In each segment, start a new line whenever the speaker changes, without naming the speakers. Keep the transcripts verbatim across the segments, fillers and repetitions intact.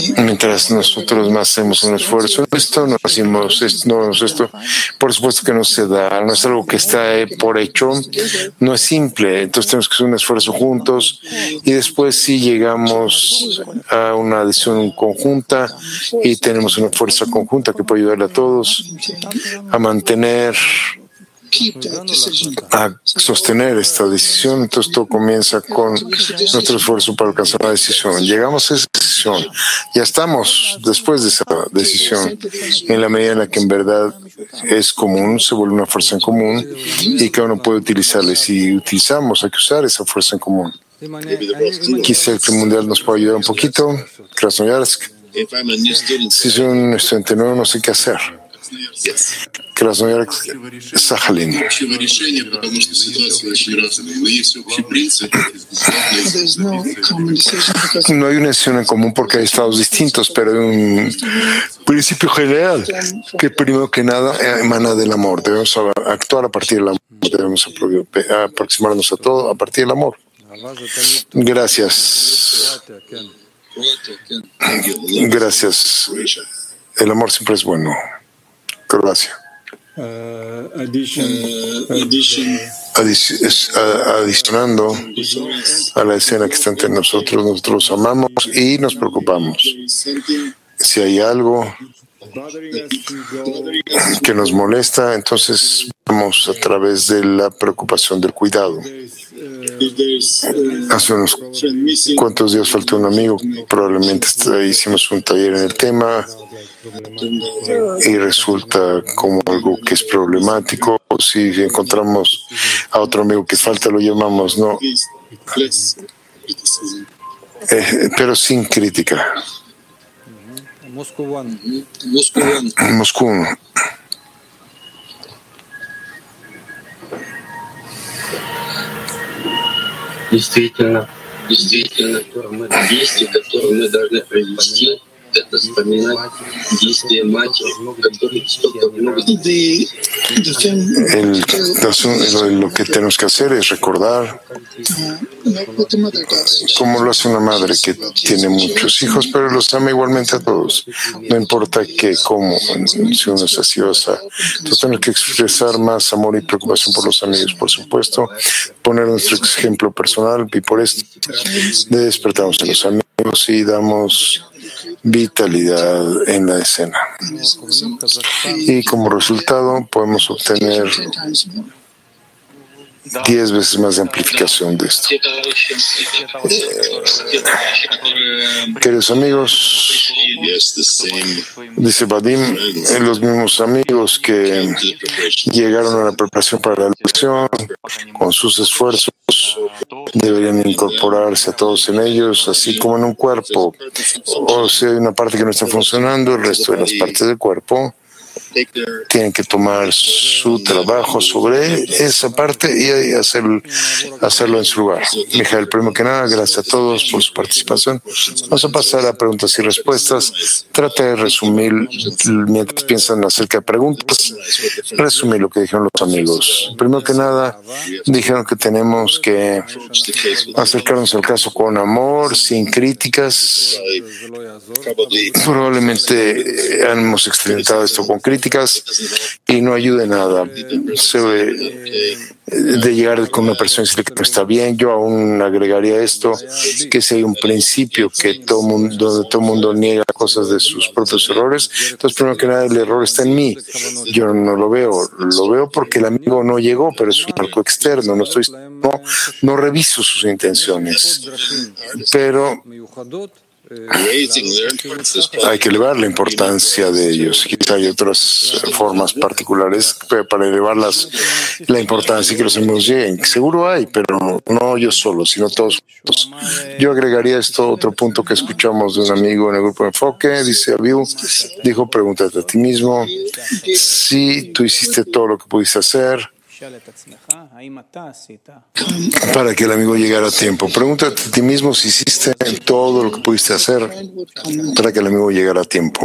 Mientras nosotros más hacemos un esfuerzo en esto, no hacemos esto, no hacemos esto, por supuesto que no se da, no es algo que está por hecho, no es simple, entonces tenemos que hacer un esfuerzo juntos y después sí llegamos a una decisión conjunta y tenemos una fuerza conjunta que puede ayudar a todos a mantener, a sostener esta decisión. Entonces todo comienza con nuestro esfuerzo para alcanzar una decisión. Llegamos a esa decisión, ya estamos después de esa decisión, en la medida en la que en verdad es común, se vuelve una fuerza en común y cada uno puede utilizarla. Y si utilizamos, hay que usar esa fuerza en común. Quizá el Club Mundial nos puede ayudar un poquito. Krasnoyarsk. Si soy un estudiante nuevo, no sé qué hacer. Krasnoyarsk, Sajalín. No hay una decisión en común porque hay estados distintos, pero hay un principio general que primero que nada emana del amor. Debemos actuar a partir del amor, debemos aproximarnos a todo a partir del amor. Gracias. Gracias. El amor siempre es bueno. Croacia. Uh, addition, uh, Adic- uh, adicionando a la escena que está entre nosotros, nosotros amamos y nos preocupamos. Si hay algo que nos molesta, entonces vamos a través de la preocupación del cuidado. Hace unos cuantos días faltó un amigo, probablemente hicimos un taller en el tema y resulta como algo que es problemático. Si encontramos a otro amigo que falta, lo llamamos, no, eh, pero sin crítica. Moscú.
Действительно, действительно, действия, которые мы должны провести, это вспоминать действия матери, которые столько много детей.
El, lo que tenemos que hacer es recordar cómo lo hace una madre que tiene muchos hijos, pero los ama igualmente a todos. No importa qué, cómo, si uno es así o así. Entonces tenemos que expresar más amor y preocupación por los amigos, por supuesto, poner nuestro ejemplo personal y por esto despertamos a los amigos y damos vitalidad en la escena. Y como resultado podemos obtener diez veces más de amplificación de esto. Eh, queridos amigos, dice Vadim, los mismos amigos que llegaron a la preparación para la elección, con sus esfuerzos, deberían incorporarse a todos en ellos, así como en un cuerpo. O sea, hay una parte que no está funcionando, el resto de las partes del cuerpo tienen que tomar su trabajo sobre esa parte y hacer, hacerlo en su lugar. Mijael, primero que nada, gracias a todos por su participación. Vamos a pasar a preguntas y respuestas. Trata de resumir, mientras piensan acerca de preguntas, resumir lo que dijeron los amigos. Primero que nada, dijeron que tenemos que acercarnos al caso con amor, sin críticas. Probablemente hemos experimentado esto con críticas y no ayuda en nada. Se ve de llegar con una persona y decirle que no está bien. Yo aún agregaría esto, que si hay un principio que todo mundo, donde todo el mundo niega cosas de sus propios errores, entonces primero que nada el error está en mí. Yo no lo veo, lo veo porque el amigo no llegó, pero es un marco externo, no estoy, no, no reviso sus intenciones, pero hay que elevar la importancia de ellos. Quizá hay otras formas particulares para elevar las, la importancia y que los amigos lleguen. Seguro hay, pero no yo solo, sino todos. Yo agregaría esto, otro punto que escuchamos de un amigo en el grupo de Enfoque. Dice Abiu, dijo, pregúntate a ti mismo si tú hiciste todo lo que pudiste hacer para que el amigo llegara a tiempo. Pregúntate a ti mismo si hiciste todo lo que pudiste hacer para que el amigo llegara a tiempo.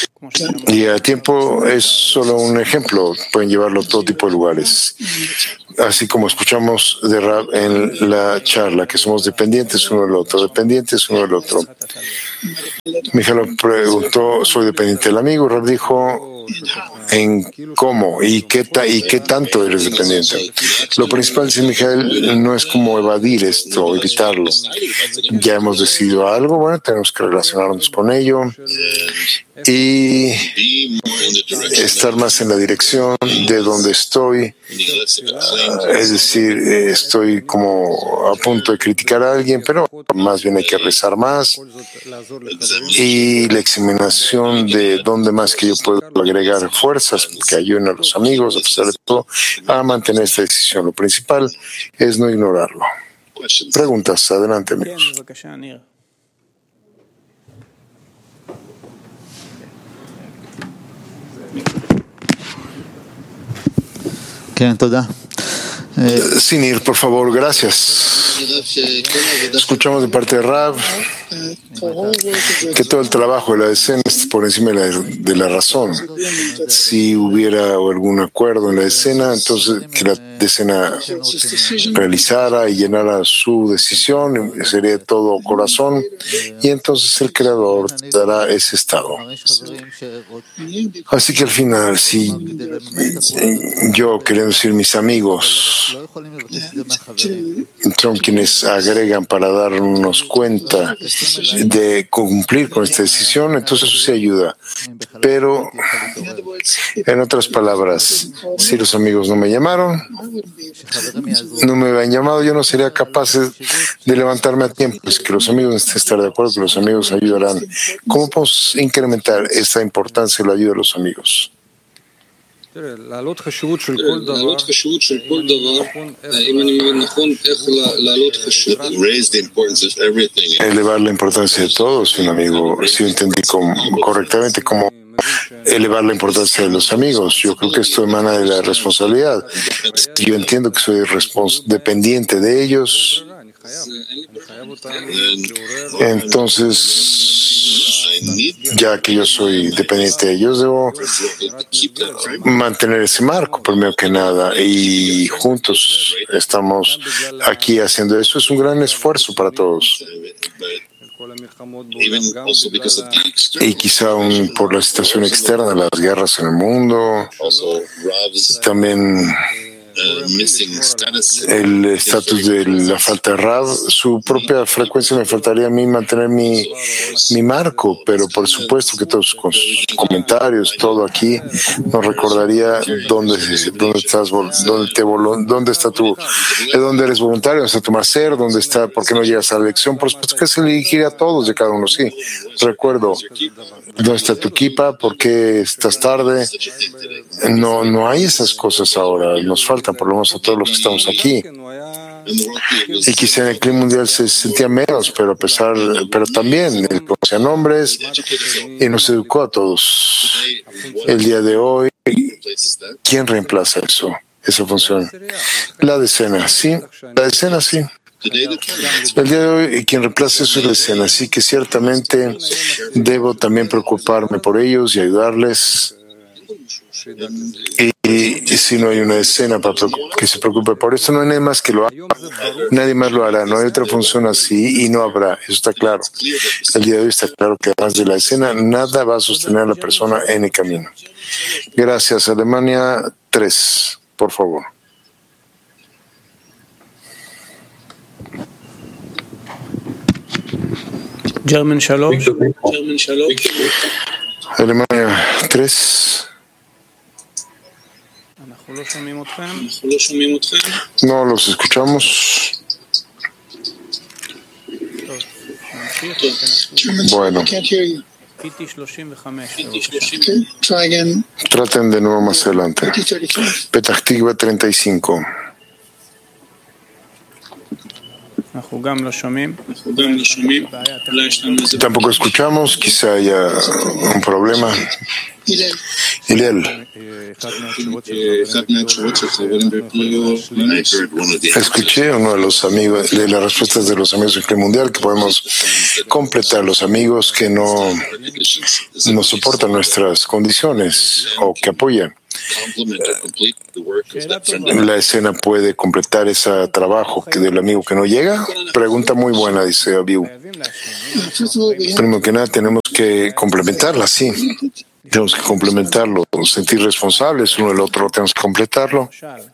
Y a tiempo es solo un ejemplo, pueden llevarlo a todo tipo de lugares. así como escuchamos de Rab en la charla, que somos dependientes uno del otro, dependientes uno del otro. Mijael preguntó, soy dependiente del amigo. Rab dijo, ¿en cómo? ¿Y qué, ta, ¿Y qué tanto eres dependiente? Lo principal, dice Mijael, no es como evadir esto, evitarlo. Ya hemos decidido algo, bueno, tenemos que relacionarnos con ello y estar más en la dirección de donde estoy. Es decir, estoy como a punto de criticar a alguien, pero más bien hay que rezar más. Y la examinación de dónde más que yo puedo agregar fuerzas que ayuden a los amigos, a pesar de todo, a mantener esta decisión. Lo principal es no ignorarlo. Preguntas, adelante, amigos. Sin ir, por favor, gracias. Escuchamos de parte de Rav que todo el trabajo de la decena es por encima de la, de la razón. Si hubiera algún acuerdo en la decena, entonces que la decena realizara y llenara su decisión, sería todo corazón, y entonces el Creador dará ese estado. Así que al final, si yo, queriendo decir mis amigos, son quienes agregan para darnos cuenta de cumplir con esta decisión, entonces eso sí ayuda. Pero, en otras palabras, si los amigos no me llamaron, no me habían llamado, yo no sería capaz de levantarme a tiempo. Es que los amigos necesitan estar de acuerdo, que los amigos ayudarán. ¿Cómo podemos incrementar esta importancia de la ayuda de los amigos?
להעלות חשיבות של כל דבר, אם אני מבין נכון, איך להעלות חשיבות.
Elevar la importancia de todos, un amigo, si entendí como, correctamente, como elevar la importancia de los amigos. Yo creo que esto emana de la responsabilidad. Yo entiendo que soy dependiente de ellos. Entonces, ya que yo soy dependiente de ellos, debo mantener ese marco, primero que nada, y juntos estamos aquí haciendo eso. Es un gran esfuerzo para todos. Y quizá aún por la situación externa, las guerras en el mundo, también el estatus de la falta de Rav, su propia frecuencia me faltaría a mí mantener mi, mi marco, pero por supuesto que todos con sus comentarios, todo aquí nos recordaría dónde, dónde estás, dónde, te, dónde está tu, dónde eres voluntario, dónde está tu máster, dónde está, por qué no llegas a la lección. Por supuesto que se elegiría a todos de cada uno, sí. Recuerdo, ¿dónde está tu kippah? ¿Por qué estás tarde? No, no hay esas cosas ahora, nos faltan por lo menos a todos los que estamos aquí. Y quizá en el clima mundial se sentía menos, pero a pesar, pero también él conocía nombres y nos educó a todos. El día de hoy, ¿quién reemplaza eso? Esa función. La decena, sí. La decena, sí. El día de hoy, quien reemplaza eso es la decena, así que ciertamente debo también preocuparme por ellos y ayudarles. Y, y si no hay una escena para que se preocupe por eso, no hay nadie más que lo haga. Nadie más lo hará. No hay otra función así y no habrá. Eso está claro. El día de hoy está claro que además de la escena, nada va a sostener a la persona en el camino. Gracias. Alemania tres, por favor.
German Shalom.
Alemania tres. No los escuchamos. Bueno. Traten de nuevo más adelante. Petah Tikva treinta y cinco. Tampoco escuchamos, quizá haya un problema. Hillel, escuché uno de los amigos de las respuestas de los amigos del Club Mundial que podemos completar los amigos que no, no soportan nuestras condiciones o que apoyan. la escena puede completar ese trabajo que del amigo que no llega. Pregunta muy buena, dice Abiu. Primero que nada, tenemos que complementarla, sí. Tenemos que complementarlo, sentir responsables uno del otro, tenemos que completarlo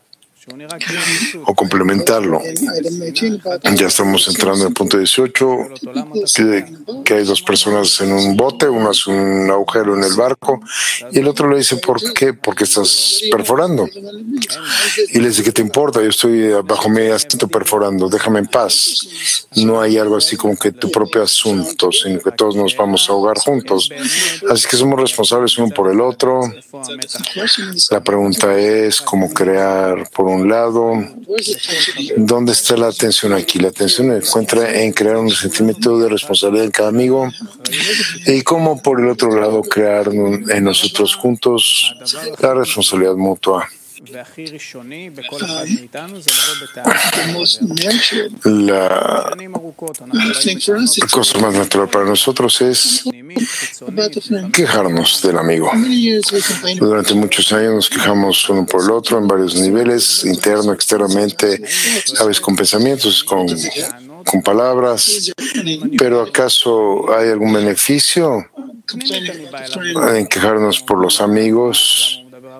o complementarlo. Ya estamos entrando en el punto dieciocho, que, que hay dos personas en un bote, uno hace un agujero en el barco y el otro le dice, ¿por qué? Porque estás perforando. Y le dice, ¿qué te importa? Yo estoy bajo mi asiento perforando, déjame en paz. No hay algo así como que tu propio asunto, sino que todos nos vamos a ahogar juntos. Así que somos responsables uno por el otro. La pregunta es cómo crear, por un lado, ¿dónde está la atención aquí? La atención se encuentra en crear un sentimiento de responsabilidad en cada amigo y cómo, por el otro lado, crear en nosotros juntos la responsabilidad mutua. La cosa más natural para nosotros es quejarnos del amigo. Durante muchos años nos quejamos uno por el otro en varios niveles, interno, externamente, a veces con pensamientos, con, con palabras. Pero ¿acaso hay algún beneficio en quejarnos por los amigos?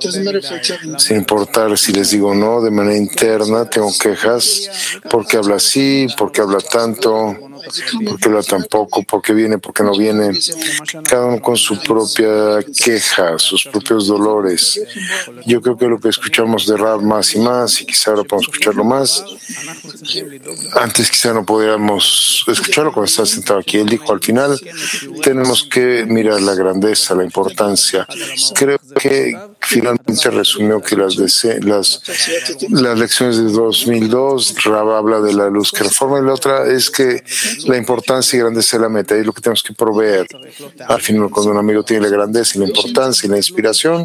Sin importar si les digo no, de manera interna tengo quejas, ¿por qué habla así? ¿Por qué habla tanto? ¿Por qué habla tan poco? ¿Por qué viene? ¿Por qué no viene? Cada uno con su propia queja, sus propios dolores. Yo creo que lo que escuchamos de Rab más y más, y quizá ahora podemos escucharlo más, antes quizá no podíamos escucharlo cuando estaba sentado aquí. Él dijo al final, tenemos que mirar la grandeza, la importancia. Creo que finalmente resumió que las, las, las lecciones de dos mil dos, Rab habla de la luz que reforma, y la otra es que la importancia y grandeza de la meta es lo que tenemos que proveer. Al final, cuando un amigo tiene la grandeza y la importancia y la inspiración,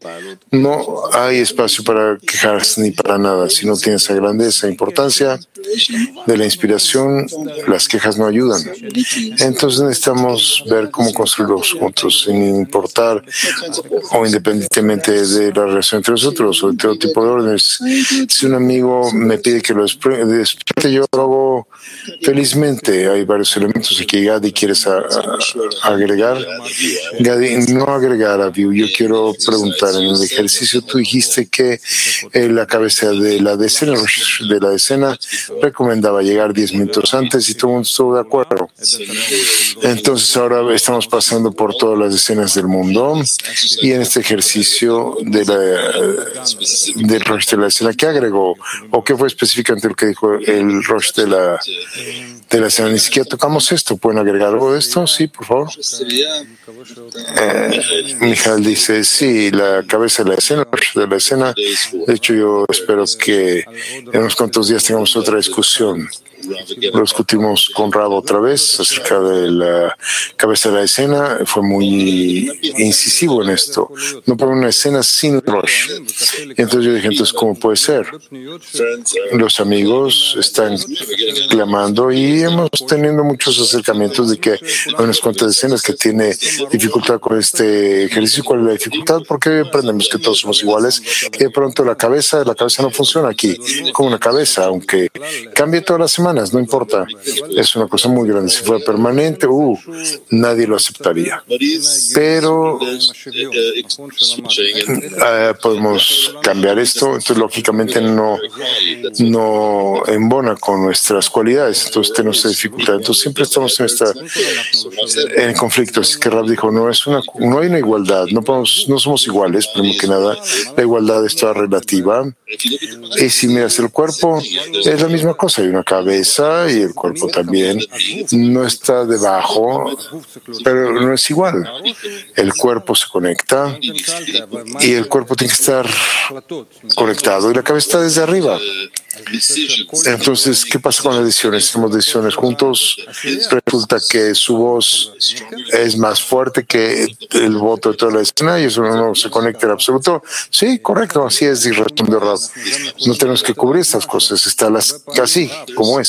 no hay espacio para quejarse ni para nada. Si no tiene esa grandeza e importancia de la inspiración, las quejas no ayudan. Entonces necesitamos ver cómo construirlos juntos, sin importar o independientemente de la relación entre nosotros o de todo tipo de órdenes. Si un amigo me pide que lo despierte, yo lo hago felizmente. Hay varios elementos aquí. Gadi, ¿quieres a, a, agregar? Gadi, no agregar a View. Yo quiero preguntar, en el ejercicio tú dijiste que eh, la cabeza de la decena, de la decena recomendaba llegar diez minutos antes y todo el mundo estuvo de acuerdo. Entonces ahora estamos pasando por todas las decenas del mundo y en este ejercicio de la, del Rosh de la escena, ¿qué agregó? ¿O qué fue específicamente lo que dijo el Rosh de la de la escena? Ni siquiera tocamos esto. ¿Pueden agregar algo de esto? Sí, por favor. Eh, Mijal dice, sí, la cabeza de la escena, de la escena. De hecho, yo espero que en unos cuantos días tengamos otra discusión. Lo discutimos con Rab otra vez acerca de la cabeza de la escena. Fue muy incisivo en esto. No para una escena sin Rosh. Y entonces yo dije, entonces, ¿cómo puede ser? Los amigos están clamando y hemos teniendo muchos acercamientos de que hay unas cuantas escenas que tiene dificultad con este ejercicio. ¿Cuál es la dificultad? Porque aprendemos que todos somos iguales y de pronto la cabeza, la cabeza no funciona aquí como una cabeza, aunque cambie todas las semanas. No importa, es una cosa muy grande. Si fuera permanente, uh, nadie lo aceptaría. Pero eh, podemos cambiar esto. Entonces, lógicamente, no, no embona con nuestras cualidades. Entonces, tenemos esta dificultad. Entonces, siempre estamos en esta en conflicto. Así que Rab dijo, no, es una, no hay una igualdad. No, podemos, no somos iguales, primero que nada. La igualdad es toda relativa. Y si miras el cuerpo, es la misma cosa. Hay una cabeza y el cuerpo también no está debajo, pero no es igual. El cuerpo se conecta y el cuerpo tiene que estar conectado y la cabeza está desde arriba. Entonces, ¿qué pasa con las decisiones? Hacemos decisiones juntos, resulta que su voz es más fuerte que el voto de toda la escena y eso no se conecta en absoluto. Sí, correcto, así es, y respondió Rab. No tenemos que cubrir estas cosas, está las, así como es.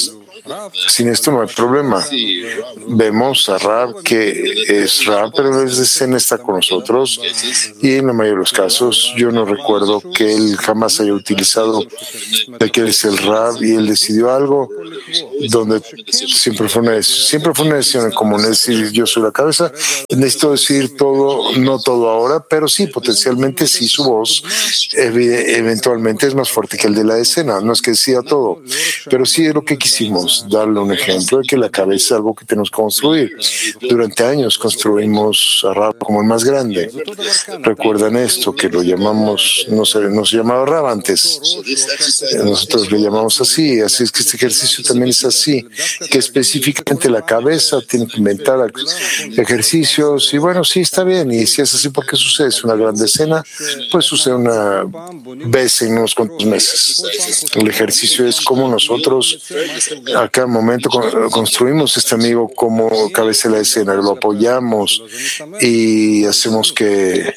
Sin esto no hay problema. Vemos a Rab que es Rab, pero desde escena está con nosotros y en la mayoría de los casos yo no recuerdo que él jamás haya utilizado de que él es el Rab y él decidió algo donde siempre fue una decisión, siempre fue una decisión como decir yo soy la cabeza, necesito decir todo, no todo ahora, pero sí, potencialmente sí su voz eventualmente es más fuerte que el de la escena, no es que decía todo, pero sí es lo que quisimos, darle un ejemplo de que la cabeza es algo que tenemos que construir. Durante años construimos a Rab como el más grande. Recuerdan esto, que lo llamamos, no se, no se llamaba Rab antes, nosotros le llamamos así, así es que este ejercicio también es así, que específicamente la cabeza tiene que inventar ejercicios y bueno, sí está bien, y si es así, ¿por qué sucede? Es una gran escena, pues sucede una vez en unos cuantos meses. El ejercicio es como nosotros a cada momento construimos este amigo como cabeza de la escena, lo apoyamos y hacemos que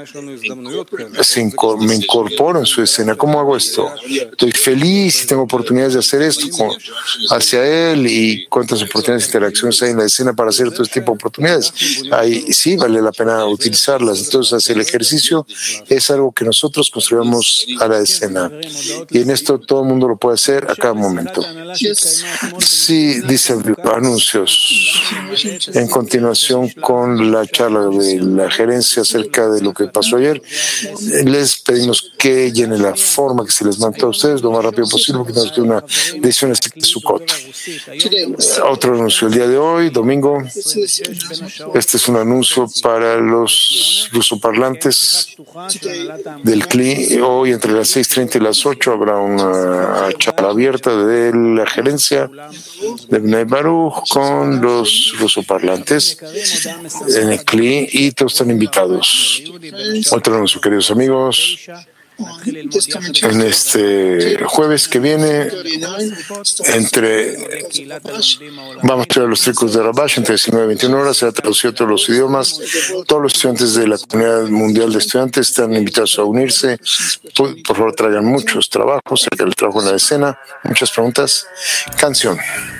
se inco- me incorporo en su escena. ¿Cómo hago esto? Estoy feliz y tengo oportunidades de hacer esto con, hacia él, y cuántas oportunidades de interacciones hay en la escena para hacer todo este tipo de oportunidades. Ahí sí vale la pena utilizarlas. Entonces, hacer el ejercicio es algo que nosotros construimos a la escena. Y en esto todo el mundo lo puede hacer a cada momento. Sí, dice anuncios. En continuación con la charla de la gerencia acerca de lo que pasó ayer, les pedimos que llenen la forma que se les mandó a ustedes lo más rápido posible, porque tenemos que una decisión de Sukkot. Otro anuncio el día de hoy, domingo. Este es un anuncio para los rusoparlantes del C L I. Hoy entre las seis treinta y las ocho habrá una charla abierta de la gerencia de Bnei Baruch con los rusoparlantes en el C L I y todos están invitados. Otro anuncio, queridos amigos. En este jueves que viene, entre vamos a ver los tricos de Rabash entre diecinueve y veintiuna horas, será traducido a todos los idiomas. Todos los estudiantes de la comunidad mundial de estudiantes están invitados a unirse. Por, por favor, traigan muchos trabajos, el trabajo en la escena. Muchas preguntas. Canción.